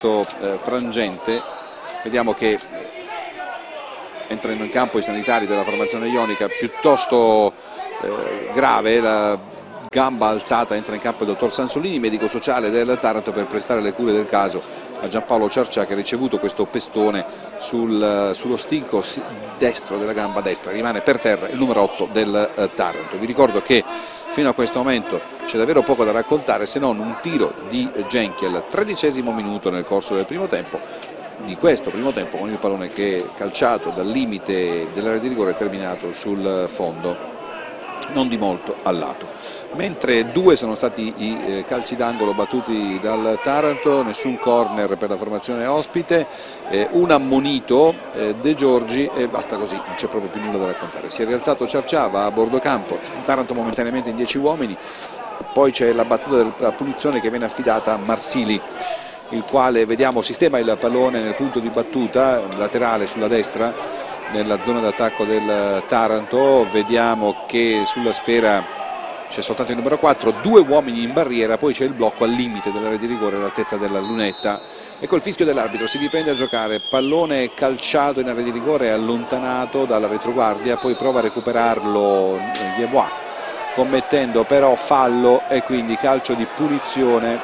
frangente. Vediamo che entrano in campo i sanitari della formazione ionica, piuttosto grave la gamba alzata. Entra in campo il dottor Sansolini, medico sociale del Taranto, per prestare le cure del caso a Giampaolo Ciarcià, che ha ricevuto questo pestone sullo stinco destro della gamba destra. Rimane per terra il numero 8 del Taranto. Vi ricordo che fino a questo momento c'è davvero poco da raccontare, se non un tiro di Genchi al 13° minuto nel corso del primo tempo, di questo primo tempo, con il pallone che calciato dal limite dell'area di rigore è terminato sul fondo, non di molto a lato. Mentre due sono stati i calci d'angolo battuti dal Taranto, nessun corner per la formazione ospite, un ammonito De Giorgi e basta così, non c'è proprio più nulla da raccontare. Si è rialzato Ciarcià, va a bordo campo, Taranto momentaneamente in 10 uomini, poi c'è la battuta della punizione che viene affidata a Marsili, il quale, vediamo, sistema il pallone nel punto di battuta laterale sulla destra nella zona d'attacco del Taranto. Vediamo che sulla sfera c'è soltanto il numero 4, due uomini in barriera, poi c'è il blocco al limite dell'area di rigore all'altezza della lunetta e col fischio dell'arbitro si riprende a giocare. Pallone calciato in area di rigore, allontanato dalla retroguardia, poi prova a recuperarlo Yeboah, commettendo però fallo e quindi calcio di punizione.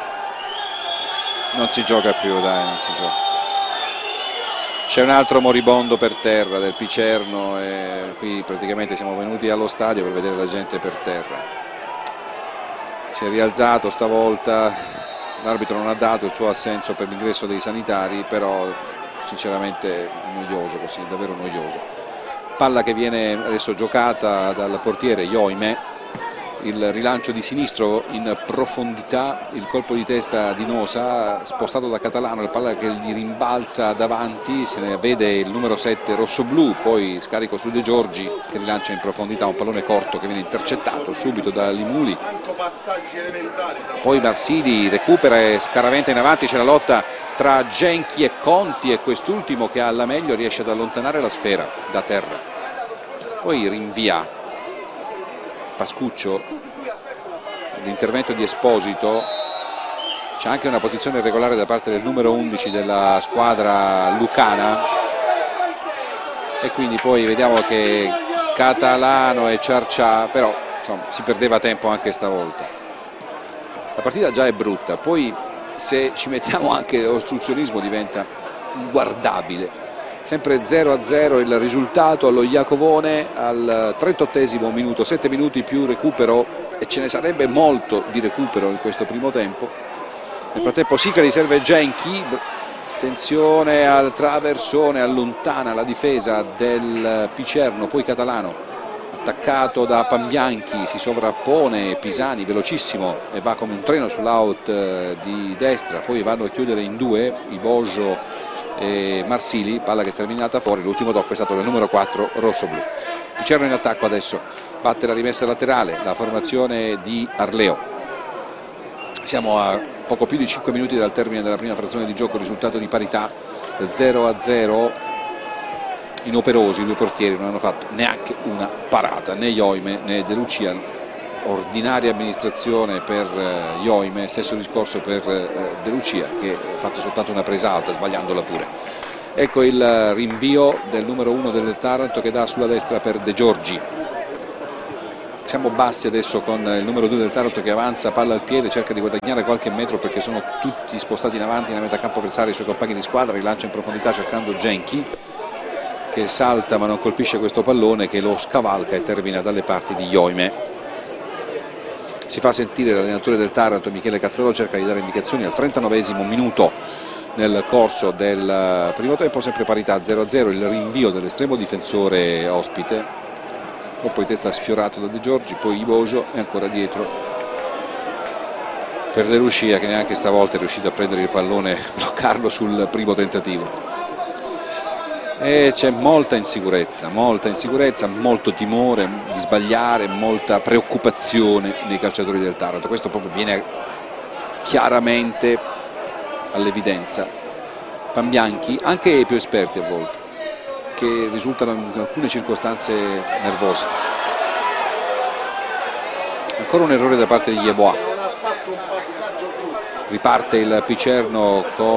Non si gioca più, dai, non si gioca. C'è un altro moribondo per terra del Picerno e qui praticamente siamo venuti allo stadio per vedere la gente per terra. Si è rialzato stavolta, l'arbitro non ha dato il suo assenso per l'ingresso dei sanitari, però sinceramente noioso così, davvero noioso. Palla che viene adesso giocata dal portiere Yoime. Il rilancio di sinistro in profondità, il colpo di testa di Nosa spostato da Catalano, la palla che gli rimbalza davanti, se ne vede il numero 7 rossoblu, poi scarico su De Giorgi che rilancia in profondità, un pallone corto che viene intercettato subito da Limuli, poi Marsili recupera e scaraventa in avanti, c'è la lotta tra Genchi e Conti e quest'ultimo che alla meglio riesce ad allontanare la sfera da terra, poi rinvia Pascuccio, l'intervento di Esposito, c'è anche una posizione irregolare da parte del numero 11 della squadra lucana e quindi poi vediamo che Catalano e Ciarcià, però insomma si perdeva tempo anche stavolta. La partita già è brutta, poi se ci mettiamo anche l'ostruzionismo diventa inguardabile. Sempre 0-0 il risultato allo Iacovone al 38° minuto, 7 minuti più recupero e ce ne sarebbe molto di recupero in questo primo tempo. Nel frattempo Sicali serve Genchi, tensione al traversone, allontana la difesa del Picerno, poi Catalano attaccato da Pambianchi, si sovrappone Pisani velocissimo e va come un treno sull'out di destra, poi vanno a chiudere in due i Boggio e Marsili, palla che è terminata fuori, l'ultimo tocco è stato del numero 4 rossoblu. Picerno in attacco adesso, batte la rimessa laterale, la formazione di Arleo. Siamo a poco più di 5 minuti dal termine della prima frazione di gioco, risultato di parità 0-0, inoperosi i due portieri, non hanno fatto neanche una parata, né Yoime né De Lucia. Ordinaria amministrazione per Yoime, stesso discorso per De Lucia che ha fatto soltanto una presa alta sbagliandola pure. Ecco il rinvio del numero 1 del Taranto che dà sulla destra per De Giorgi. Siamo bassi adesso con il numero 2 del Taranto che avanza, palla al piede, cerca di guadagnare qualche metro perché sono tutti spostati in avanti nella metà campo avversaria, i suoi compagni di squadra, rilancia in profondità cercando Genchi che salta ma non colpisce questo pallone che lo scavalca e termina dalle parti di Yoime. Si fa sentire l'allenatore del Taranto, Michele Cazzarò, cerca di dare indicazioni al 39° minuto nel corso del primo tempo, sempre parità 0-0, il rinvio dell'estremo difensore ospite, colpo di testa sfiorato da De Giorgi, poi Ibojo e ancora dietro per De Lucia che neanche stavolta è riuscito a prendere il pallone, bloccarlo sul primo tentativo. E c'è molta insicurezza, molto timore di sbagliare, molta preoccupazione nei calciatori del Taranto. Questo proprio viene chiaramente all'evidenza. Pambianchi, anche i più esperti a volte, che risultano in alcune circostanze nervosi. Ancora un errore da parte di Yeboah. Riparte il Picerno con